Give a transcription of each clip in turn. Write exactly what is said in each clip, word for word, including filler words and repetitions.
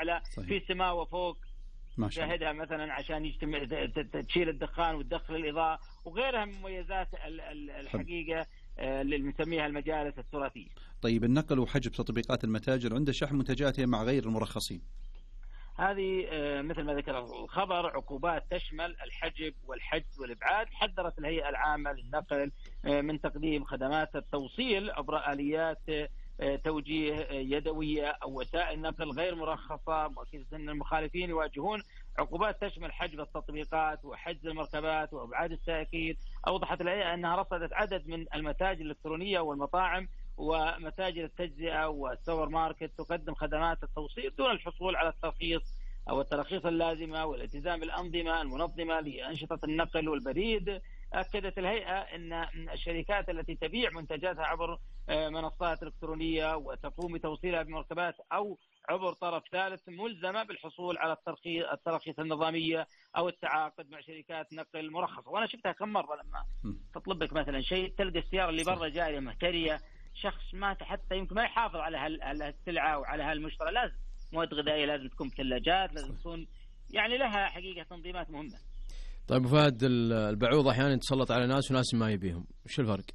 أعلى صحيح. في سماوة فوق شاهدها مثلا عشان يجتمع تشيل الدخان وتدخل الإضاءة وغيرها من مميزات الحقيقة اللي بنسميها المجالس التراثية. طيب النقل وحجب تطبيقات المتاجر عند شحن منتجاتها مع غير المرخصين، هذه مثل ما ذكر الخبر عقوبات تشمل الحجب والحجز والإبعاد. حذرت الهيئة العامة للنقل من تقديم خدمات التوصيل عبر آليات توجيه يدوية أو وسائل نقل غير مرخصة، مؤكدة أن المخالفين يواجهون عقوبات تشمل حجب التطبيقات وحجز المركبات وإبعاد السائقين. أوضحت الهيئة أنها رصدت عدد من المتاجر الإلكترونية والمطاعم ومتاجر التجزئة والسوبر ماركت تقدم خدمات التوصيل دون الحصول على الترخيص أو التراخيص اللازمة والالتزام بالأنظمة المنظمة لأنشطة النقل والبريد. أكدت الهيئة أن الشركات التي تبيع منتجاتها عبر منصات إلكترونية وتقوم بتوصيلها بمركبات أو عبر طرف ثالث ملزمة بالحصول على الترخيص التراخيص النظامية أو التعاقد مع شركات نقل مرخصة. وأنا شفتها كم مرة لما تطلب لك مثلا شيء تلقى السيارة اللي برا جاية مهترية، شخص ما حتى يمكن ما يحافظ على هالسلعة وعلى هالمشترى، لازم مواد غذائية لازم تكون بثلاجات، لازم تكون يعني لها حقيقة تنظيمات مهمة. طيب فهد، البعوض أحيانا يتسلط على ناس وناس ما يبيهم، وش الفرق؟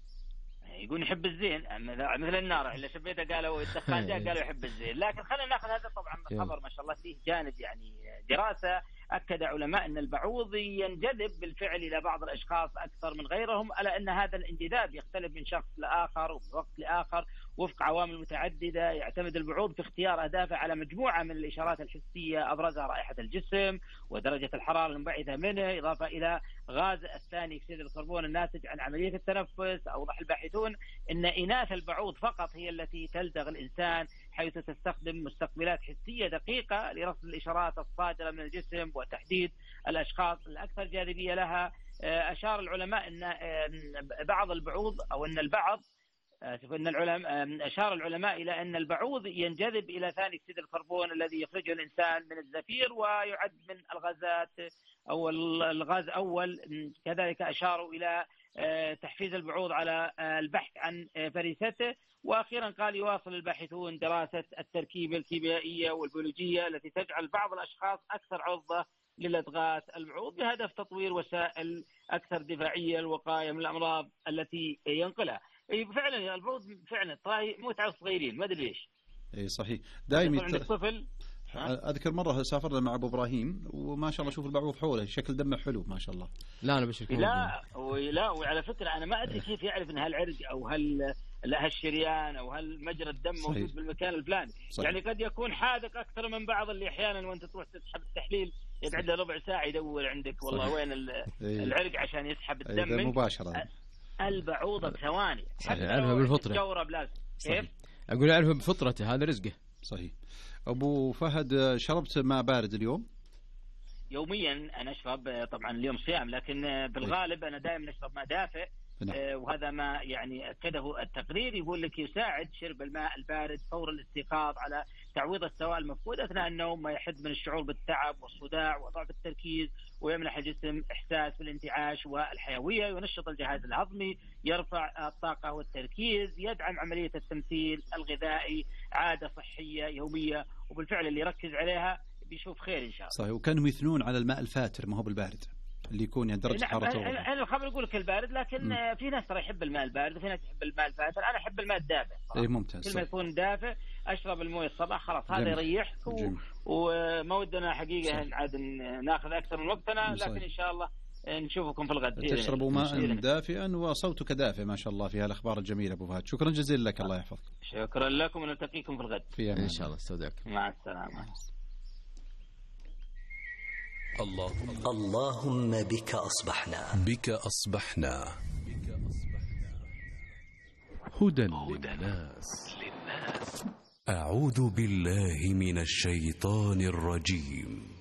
يقول يحب الزين مثل النار اللي شبيته قالوا الدخان جاء قالوا يحب الزين. لكن خلينا ناخذ هذا طبعا خبر ما شاء الله فيه جانب يعني دراسة. أكد علماء أن البعوض ينجذب بالفعل إلى بعض الأشخاص أكثر من غيرهم، ألا أن هذا الانجذاب يختلف من شخص لآخر ومن وقت لآخر وفق عوامل متعددة. يعتمد البعوض في اختيار أهدافه على مجموعة من الإشارات الحسية أبرزها رائحة الجسم ودرجة الحرارة المنبعثة منه، إضافة إلى غاز الثاني أكسيد الكربون الناتج عن عملية التنفس. أوضح الباحثون أن إناث البعوض فقط هي التي تلدغ الإنسان، حيث تستخدم مستقبلات حسية دقيقة لرصد الإشارات الصادرة من الجسم وتحديد الأشخاص الأكثر جاذبية لها. أشار العلماء أن بعض البعوض أو أن البعض أن العلماء أشار العلماء إلى أن البعوض ينجذب إلى ثاني أكسيد الكربون الذي يخرجه الإنسان من الزفير ويعد من الغازات أو الغاز أول. كذلك أشاروا إلى تحفيز البعوض على البحث عن فريسته. وأخيرا قال يواصل الباحثون دراسة التركيبة الكيميائية والبيولوجية التي تجعل بعض الأشخاص أكثر عرضة للدغات البعوض بهدف تطوير وسائل أكثر دفاعية للوقاية من الأمراض التي ينقلها. فعلا البعوض فعلا متعة صغيرين ما أدري ليش. اي صحيح دائما عندك طفل. اذكر مره سافرنا مع ابو ابراهيم وما شاء الله شوف البعوض حوله شكل دمه حلو ما شاء الله. لا انا بشوف لا ولا وعلى فكره انا ما ادري كيف يعرف ان هالعرق او هل هالشريان او هل مجرى الدم موجود بالمكان الفلاني. يعني قد يكون حادق اكثر من بعض اللي احيانا وانت تروح تسحب التحليل يقعد له ربع ساعه يدور عندك والله وين العرق عشان يسحب الدم مباشره. البعوضه بثواني يعرفها بالفطره. جورب لازم كيف اقول يعرفها بفطرته هذا رزقه. صحيح. أبو فهد شربت ماء بارد اليوم؟ يوميا أنا أشرب طبعا اليوم صيام لكن بالغالب أنا دائما أشرب ماء دافئ. آه وهذا ما يعني أكده التقرير يقول لك يساعد شرب الماء البارد فور الاستيقاظ على تعويض السوائل المفقودة أثناء النوم، ما يحد من الشعور بالتعب والصداع وضعف التركيز ويمنح الجسم إحساس بالانتعاش والحيوية، ينشط الجهاز الهضمي، يرفع الطاقة والتركيز، يدعم عملية التمثيل الغذائي، عادة صحية يومية وبالفعل اللي يركز عليها بيشوف خير إن شاء الله. صحيح. وكانوا يثنون على الماء الفاتر ما هو بالبارد اللي يكون يعني درجة حرارته. أنا الخبر يقول لك البارد لكن م. في ناس ترى يحب الماء البارد وفي ناس يحب الماء الفاتر. أنا أحب الماء الدافئ. إيه ممتاز. كل ما يكون دافئ أشرب المويه الصباح خلاص هذا يريحك و... وما ودنا حقيقة عاد ناخذ أكثر من وقتنا لكن صحيح. إن شاء الله نشوفكم في الغد. تشربوا ماء دافئا وصوتك دافئ ما شاء الله في هالأخبار الجميلة أبو فهد. شكرا جزيلا لك الله يحفظك. شكرا لكم ونلتقيكم في الغد في إن شاء الله. استودعكم. مع السلامة. اللهم اللهم بك أصبحنا بك أصبحنا هدى للناس. أعوذ بالله من الشيطان الرجيم.